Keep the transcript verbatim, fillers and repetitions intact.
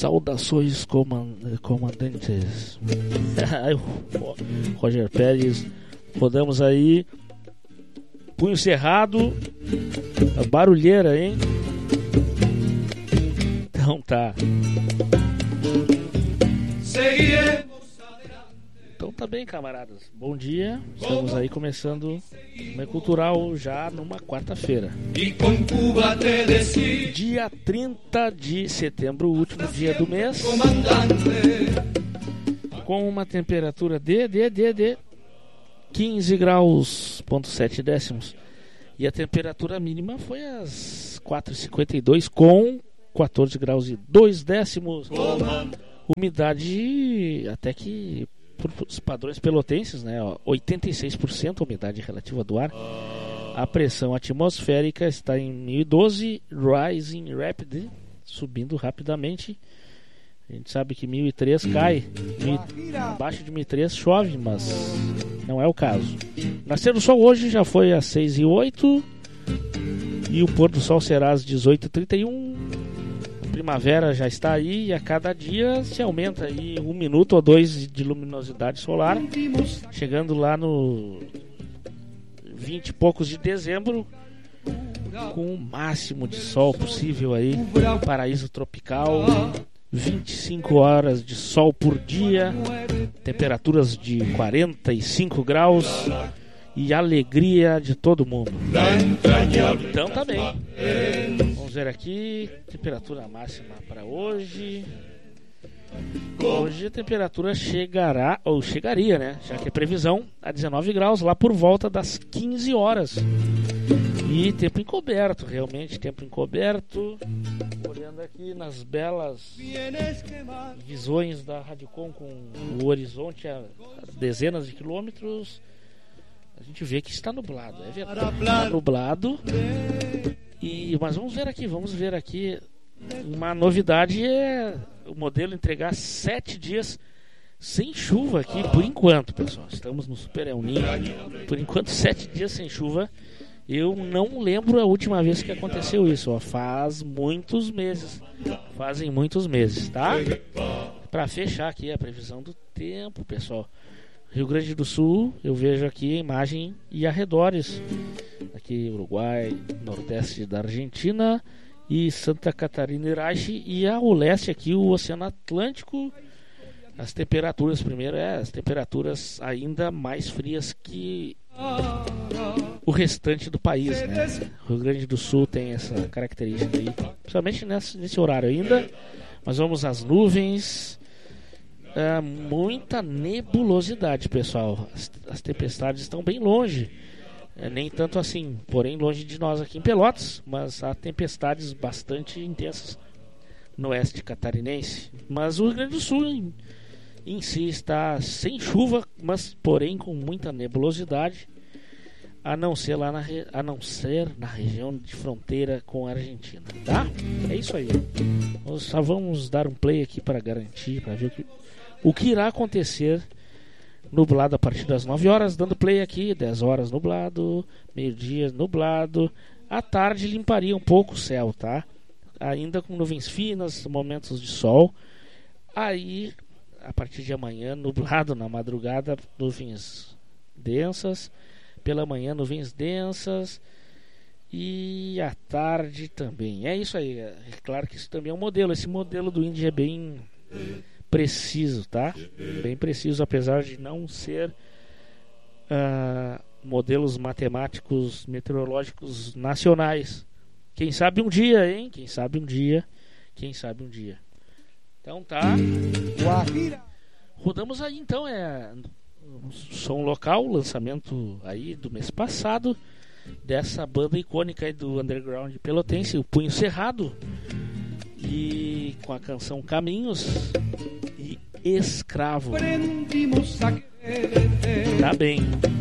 Saudações, coman- comandantes. Roger Pérez. Rodamos aí. Punho cerrado. A barulheira, hein? Então tá. Então tá bem, camaradas. Bom dia. Estamos aí começando o Meio Cultural já numa quarta-feira. Dia trinta de setembro, o último dia do mês. Com uma temperatura de, de, de, de quinze graus, ponto sete décimos. E a temperatura mínima foi às quatro e cinquenta e dois com quatorze graus e dois décimos. Umidade até que por os padrões pelotenses, né, ó, oitenta e seis por cento umidade relativa do ar. A pressão atmosférica está em mil e doze, rising rapid, subindo rapidamente. A gente sabe que mil e três cai, mil, abaixo de mil e três chove, mas não é o caso. Nascer do sol hoje já foi às seis e oito e o pôr do sol será às dezoito e trinta e um. A primavera já está aí e a cada dia se aumenta aí um minuto ou dois de luminosidade solar, chegando lá no vinte e poucos de dezembro com o máximo de sol possível aí, paraíso tropical. vinte e cinco horas de sol por dia, temperaturas de quarenta e cinco graus e alegria de todo mundo. Então tá bem. Vamos ver aqui, temperatura máxima para hoje. Hoje a temperatura chegará, ou chegaria, né? Já que é previsão, a dezenove graus lá por volta das quinze horas. E tempo encoberto, realmente tempo encoberto. Olhando aqui nas belas visões da Radicom com o horizonte a dezenas de quilômetros, a gente vê que está nublado, é verdade, está nublado. E, mas vamos ver aqui, vamos ver aqui. Uma novidade é o modelo entregar sete dias sem chuva aqui, por enquanto, pessoal. Estamos no Super El Niño, por enquanto sete dias sem chuva. Eu não lembro a última vez que aconteceu isso, ó. Faz muitos meses. Fazem muitos meses, tá? Para fechar aqui a previsão do tempo, pessoal. Rio Grande do Sul, eu vejo aqui a imagem e arredores. Aqui Uruguai, nordeste da Argentina e Santa Catarina e Irache. E ao leste aqui o Oceano Atlântico. As temperaturas, primeiro, é as temperaturas ainda mais frias que o restante do país, né? O Rio Grande do Sul tem essa característica aí, principalmente nesse, nesse horário ainda. Mas vamos às nuvens. É, muita nebulosidade, pessoal. As, as tempestades estão bem longe. É, nem tanto assim, porém longe de nós aqui em Pelotas. Mas há tempestades bastante intensas no oeste catarinense. Mas o Rio Grande do Sul em, em si está sem chuva, mas porém com muita nebulosidade. A não ser lá na, re... a não ser na região de fronteira com a Argentina, tá? É isso aí. Nós só vamos dar um play aqui para garantir, para ver o que, o que irá acontecer. Nublado a partir das nove horas, dando play aqui, dez horas nublado, meio-dia nublado. À tarde limparia um pouco o céu, tá? Ainda com nuvens finas, momentos de sol. Aí, a partir de amanhã, nublado na madrugada, nuvens densas. Pela manhã, nuvens densas. E à tarde também. É isso aí. É claro que isso também é um modelo. Esse modelo do Indy é bem preciso, tá? Bem preciso, apesar de não ser uh, modelos matemáticos meteorológicos nacionais. Quem sabe um dia, hein? Quem sabe um dia. Quem sabe um dia. Então tá. Rodamos aí então, é... som local, lançamento aí do mês passado dessa banda icônica aí do underground pelotense, o Punho Cerrado, e com a canção Caminhos e Escravo. Tá bem.